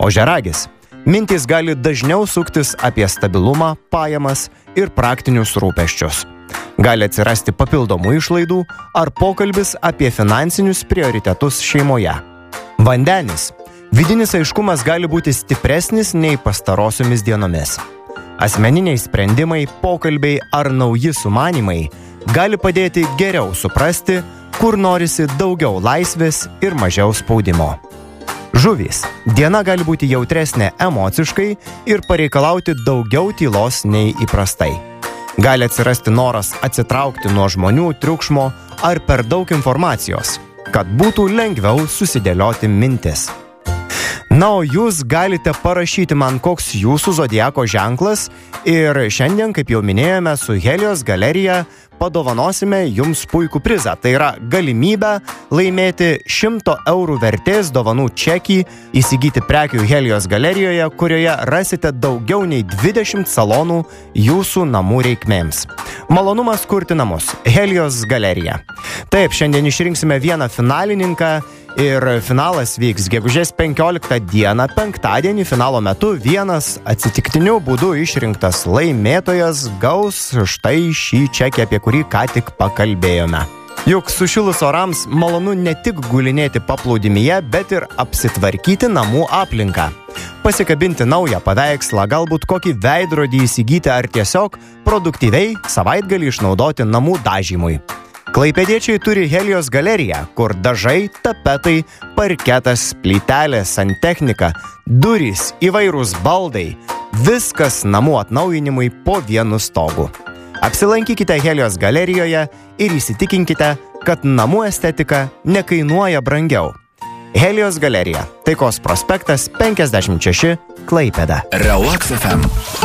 Ožiaragis. Mintys gali dažniau suktis apie stabilumą, pajamas ir praktinius rūpesčius. Gali atsirasti papildomų išlaidų ar pokalbis apie finansinius prioritetus šeimoje. Vandenis. Vidinis aiškumas gali būti stipresnis nei pastarosiomis dienomis. Asmeniniai sprendimai, pokalbiai ar nauji sumanymai gali padėti geriau suprasti, kur norisi daugiau laisvės ir mažiau spaudimo. Žuvys. Diena gali būti jautresnė emociškai ir pareikalauti daugiau tylos nei įprastai. Gali atsirasti noras atsitraukti nuo žmonių, triukšmo ar per daug informacijos, kad būtų lengviau susidėlioti mintis. Na, o jūs galite parašyti man, koks jūsų zodiako ženklas ir šiandien, kaip jau minėjome, su Helios galerija padovanosime jums puikų prizą. Tai yra galimybę laimėti 100 eurų vertės dovanų čekį, įsigyti prekių Helios galerijoje, kurioje rasite daugiau nei 20 salonų jūsų namų reikmėms. Malonumas kurti namus. Helios galerija. Taip, šiandien išrinksime vieną finalininką ir finalas vyks gegužės 15 dieną, penktadienį. Finalo metu vienas atsitiktiniu būdu išrinktas laimėtojas gaus štai šį čekį, apie kurį ką tik pakalbėjome. Juk sušilus orams malonu ne tik gulinėti paplūdimyje, bet ir apsitvarkyti namų aplinką. Pasikabinti naują paveikslą, galbūt kokį veidrodį įsigyti ar tiesiog produktyviai savaitgalį išnaudoti namų dažymui. Klaipėdiečiai turi Helios galeriją, kur dažai, tapetai, parketas, plytelės, santechnika, durys, įvairūs baldai, viskas namų atnaujinimui po vienu stogu. Apsilankykite Helios galerijoje ir įsitikinkite, kad namų estetika nekainuoja brangiau. Helios galerija, Taikos prospektas 56, Klaipėda. Relax FM.